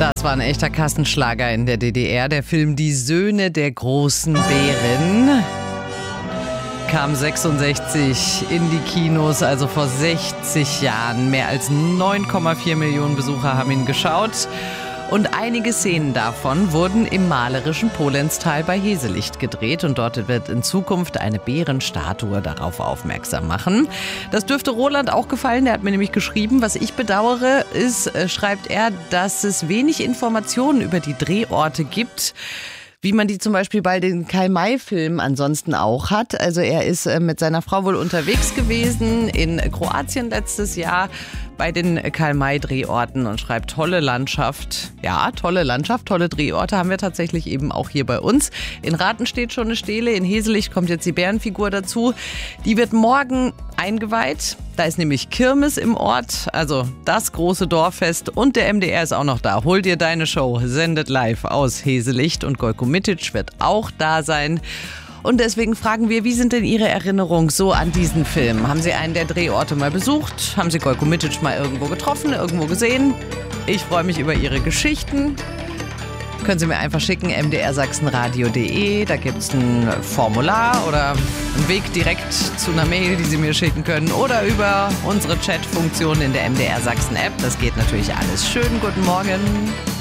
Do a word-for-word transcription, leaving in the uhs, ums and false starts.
Das war ein echter Kassenschlager in der D D R. Der Film Die Söhne der großen Bären kam sechsundsechzig in die Kinos, also vor sechzig Jahren. Mehr als neun Komma vier Millionen Besucher haben ihn geschaut. Und einige Szenen davon wurden im malerischen Polenztal bei Heselicht gedreht. Und dort wird in Zukunft eine Bärenstatue darauf aufmerksam machen. Das dürfte Roland auch gefallen. Der hat mir nämlich geschrieben, was ich bedauere, ist, äh, schreibt er, dass es wenig Informationen über die Drehorte gibt, wie man die zum Beispiel bei den Karl-May-Filmen ansonsten auch hat. Also er ist mit seiner Frau wohl unterwegs gewesen in Kroatien letztes Jahr bei den Karl-May-Drehorten und schreibt, tolle Landschaft. Ja, tolle Landschaft, tolle Drehorte haben wir tatsächlich eben auch hier bei uns. In Rathen steht schon eine Stele, in Heselicht kommt jetzt die Bärenfigur dazu. Die wird morgen eingeweiht. Da ist nämlich Kirmes im Ort, also das große Dorffest, und der M D R ist auch noch da. Hol dir deine Show, sendet live aus Heselicht, und Gojko Mitic wird auch da sein. Und deswegen fragen wir, wie sind denn Ihre Erinnerungen so an diesen Film? Haben Sie einen der Drehorte mal besucht? Haben Sie Gojko Mitic mal irgendwo getroffen, irgendwo gesehen? Ich freue mich über Ihre Geschichten. Können Sie mir einfach schicken, m d r sachsenradio punkt d e. Da gibt es ein Formular oder einen Weg direkt zu einer Mail, die Sie mir schicken können. Oder über unsere Chat-Funktion in der M D R Sachsen-App. Das geht natürlich alles. Schönen guten Morgen.